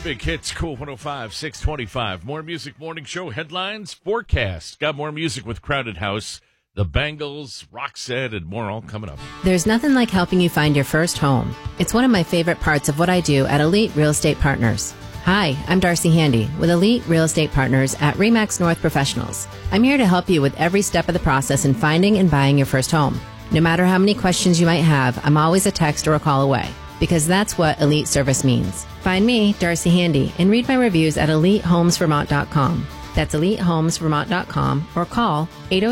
Big Hits, Cool 105, 625. More Music Morning Show headlines, forecast. Got more music with Crowded House, the Bangles, Roxette, and more all coming up. There's nothing like helping you find your first home. It's one of my favorite parts of what I do at Elite Real Estate Partners. Hi, I'm Darcy Handy with Elite Real Estate Partners at RE/MAX North Professionals. I'm here to help you with every step of the process in finding and buying your first home. No matter how many questions you might have, I'm always a text or a call away, because that's what Elite Service means. Find me, Darcy Handy, and read my reviews at EliteHomesVermont.com. That's EliteHomesVermont.com or call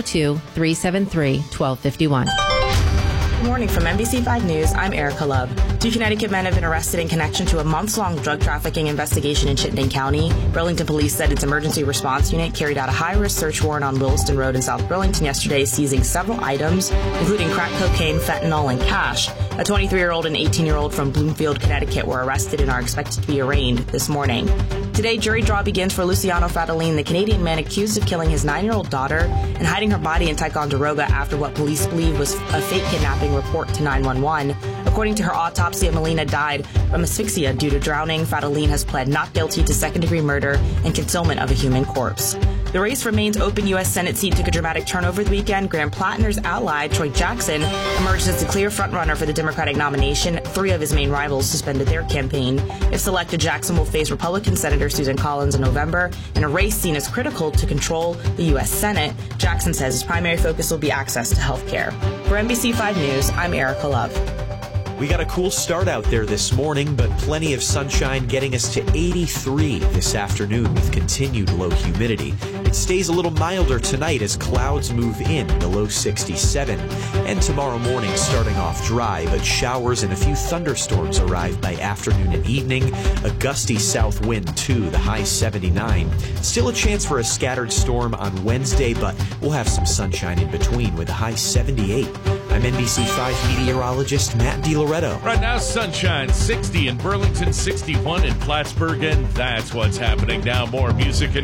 802-373-1251. Good morning from NBC5 News. I'm Erica Love. 2 Connecticut men have been arrested in connection to a months-long drug trafficking investigation in Chittenden County. Burlington Police said its emergency response unit carried out a high-risk search warrant on Williston Road in South Burlington yesterday, seizing several items, including crack cocaine, fentanyl, and cash. A 23-year-old and 18-year-old from Bloomfield, Connecticut were arrested and are expected to be arraigned this morning. Today, jury draw begins for Luciano Fratellini, the Canadian man accused of killing his 9-year-old daughter and hiding her body in Ticonderoga after what police believe was a fake kidnapping report to 911. According to her autopsy, Melina died from asphyxia due to drowning. Fratellini has pled not guilty to second-degree murder and concealment of a human corpse. The race for Maine's open U.S. Senate seat took a dramatic turn over the weekend. Graham Plattner's ally, Troy Jackson, emerged as the clear frontrunner for the Democratic nomination. 3 of his main rivals suspended their campaign. If selected, Jackson will face Republican Senator Susan Collins in November in a race seen as critical to control the U.S. Senate. Jackson says his primary focus will be access to health care. For NBC5 News, I'm Erica Love. We got a cool start out there this morning, but plenty of sunshine getting us to 83 this afternoon with continued low humidity. It stays a little milder tonight as clouds move in, the low 67. And tomorrow morning starting off dry, but showers and a few thunderstorms arrive by afternoon and evening. A gusty south wind too, the high 79. Still a chance for a scattered storm on Wednesday, but we'll have some sunshine in between with a high 78. I'm NBC5 meteorologist Matt DiLoretto. Right now, sunshine, 60 in Burlington, 61 in Plattsburgh, and that's what's happening now. More music and